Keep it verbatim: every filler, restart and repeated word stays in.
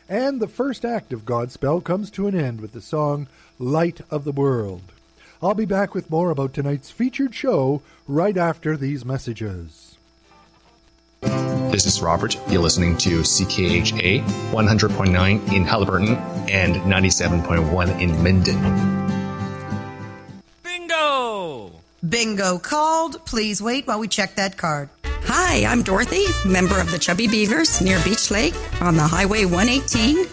And the first act of Godspell comes to an end with the song Light of the World. I'll be back with more about tonight's featured show right after these messages. This is Robert. You're listening to C K H A one hundred point nine in Haliburton and ninety-seven point one in Minden. Bingo! Bingo called. Please wait while we check that card. Hi, I'm Dorothy, member of the Chubby Beavers near Beach Lake on the Highway one eighteen